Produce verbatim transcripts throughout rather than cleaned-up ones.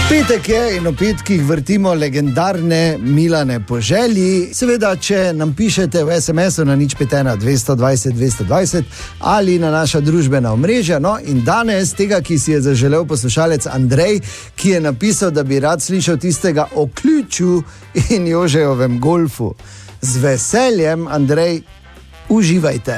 Petek je in o petkih vrtimo legendarne Milane po želji. Seveda, če nam pišete v es em esu na nič pet ena dvesto dvajset dvesto dvajset ali na naša družbena omrežja. No, in danes tega, ki si je zaželel poslušalec Andrej, ki je napisal, da bi rad slišal tistega o ključu in Jožejovem golfu. Z veseljem, Andrej, uživajte.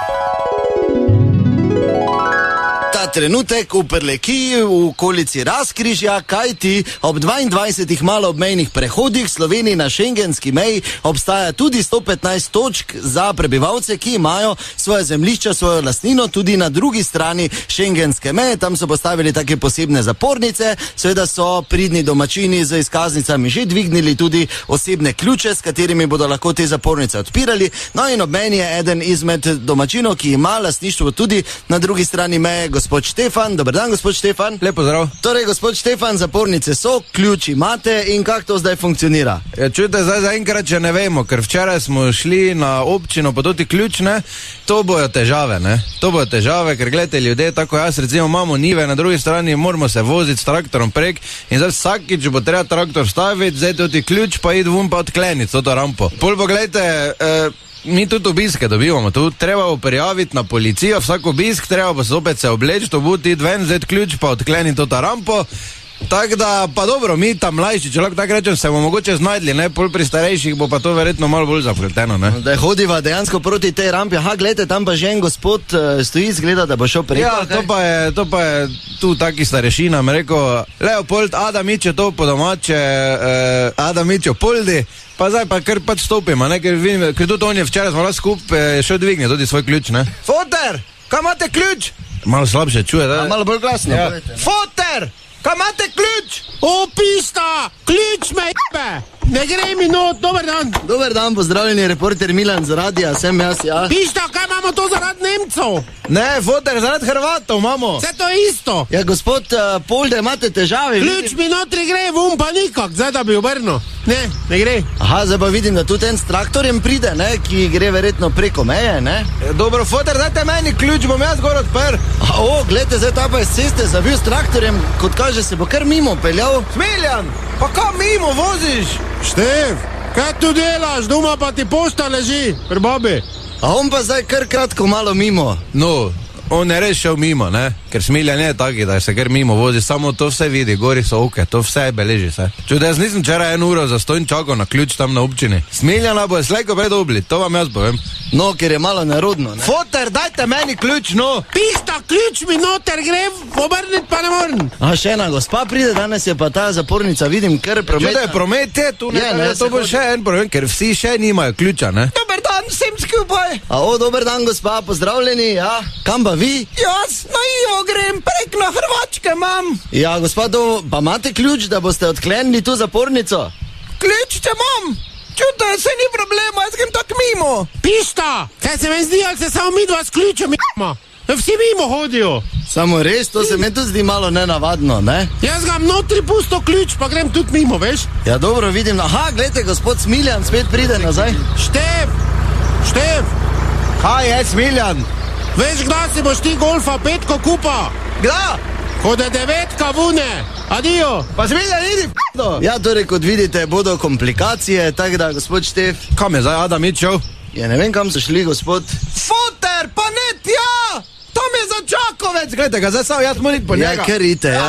Trenutek v Prlekiji v okolici Razkrižja, kajti ob dvaindvajsetih maloobmejnih prehodih v Sloveniji na šengenski meji obstaja tudi sto petnajst točk za prebivalce, ki imajo svoje zemljišča, svojo lastnino tudi na drugi strani šengenske meje. Tam so postavili take posebne zapornice, seveda so pridni domačini z izkaznicami že dvignili tudi osebne ključe, s katerimi bodo lahko te zapornice odpirali. No in ob meni je eden izmed domačinov, ki ima lastništvo tudi na drugi strani meje, gospod Štefan. Dober dan, gospod Štefan. Lep pozdrav. Torej, gospod Štefan, zapornice so, ključ imate in kako to zdaj funkcionira? Ja, čujte, zdaj zaenkrat še ne vemo, ker včeraj smo šli na občino pa tudi ključ, ne, to bojo težave, ne, to bojo težave, ker gledajte, ljudje, tako jaz, recimo, imamo njive, na drugi strani moramo se voziti s traktorom prek in zdaj vsakič bo treba traktor staviti, zdaj tudi ključ pa id vun pa odkleniti to rampo. Pol pa gledajte, eh, mi tudi obiske dobivamo, tu treba prijaviti na policijo, vsak obisk, treba pa se opet se obleči, to bo ti ven, zdaj ključ pa odkleni to ta rampo. Tako da, pa dobro, mi tam mlajši, če lahko tako rečem, se bomo mogoče znajdli, ne, pol pri starejših bo pa to verjetno malo bolj zapleteno, ne. Da hodiva dejansko proti tej rampi, aha, gledajte, tam pa že en gospod uh, stoji, zgleda, da bo šel preko. Ja, to pa je, to pa je tu taki starešina, mi rekel, Leopold Adamič je to po domače, uh, Adamič Opoldi, pa zdaj pa kar pač stopimo, ne, ker, vidim, ker tudi on je včeraj smo lahko skupaj šel dvigniti tudi svoj ključ, ne. Foter, kaj imate ključ? Malo slabše čuje, da? A, malo bolj glasno. Ja. Foter! Kaj imate ključ? O, pista! Ključ me jebe! Ne gre mi not, dober dan! Dober dan, pozdravljeni, reporter Milan z radia, sem jaz, ja. Pista, kaj imamo to zaradi Nemcov? Ne, Foter, zaradi Hrvatov imamo. Vse to je isto. Ja, gospod uh, Polde, imate težave. Ključ vidim. mi notri gre, vum pa nikak, zdaj da bi obrnil. Ne, ne gre. Aha, zdaj pa vidim, da tudi en s traktorjem pride, ne, ki gre verjetno preko meje, ne. E, dobro, Foter, dajte meni ključ, bom jaz gor odper. A, o, gledajte, zdaj ta pa je s ceste zavil s traktorjem, kot kaže, se bo kar mimo peljal. Smiljan, pa kam mimo voziš? Štev, kaj tu delaš, doma pa ti pošta leži, pri babi. A on pa zdaj kar kratko malo mimo. No, on je res šel mimo, ne? Ker Smiljan je taki, da se kar mimo vozi, samo to vse vidi, gori so oke, to vse beleži se. Čude, jaz nisem včeraj en uro zastojn čakal na ključ tam na občini. Smiljana bo je slejko predobli, to vam jaz povem. No, ker je malo nerodno, ne. Foter, dajte meni ključ, no! Pista, ključ mi noter gre, obrniti pa ne morem. A še ena gospa pride, danes je pa ta zapornica, vidim, kar promet. Čude, promet je tu, ne, je, ne, ne to bo hodi. še en problem, ker vsi še nimajo ključa, ne? Dober dan, vsem skupaj! A o, dober dan, gospa, pozdravljeni, ja. Kam pa vi? Jaz na Ijo grem, prek na Hrvačke imam. Ja, gospa, to, pa imate ključ, da boste odklenili tu zapornico? Ključ če imam. Čude, se ni problema, jaz grem tak mimo. Pista, kaj se meni zdi, ali se samo mi dva s ključem imamo? Vsi mimo hodijo. Samo res, to se meni tudi zdi malo nenavadno, ne? Jaz ga notri pusto ključ, pa grem tudi mimo, veš? Ja, dobro, vidim, aha, gledajte, gospod Smiljan spet pride nazaj. Štev, Štev, Kaj je, Smiljan? veš, kdaj si boš ti golfa petko kupa? Kda? Kod je devetka vune. Adijo. Pa Smiljan, idi p***do. Ja, torej, kot vidite, bodo komplikacije, tako da, gospod Štef, Kam je zdaj Adam išel? ja, ne vem, kam so šli, gospod. Foter, pa ne tja! Tam je za Čakovec! Gledajte ga, zdaj samo jaz moram iti po Ja, njega. ker ite, ja.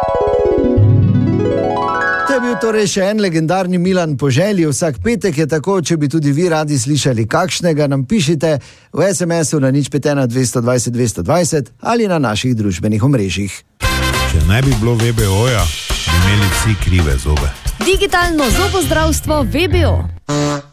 To je bil torej še en legendarni Milan po želji. Vsak petek je tako, če bi tudi vi radi slišali kakšnega, nam pišite v es em esu na nič pet ena dvesto dvajset dvesto dvajset ali na naših družbenih omrežjih. Če ne bi bilo ve be oja, bi imeli vsi krive zobe. Digitalno zobozdravstvo ve be o.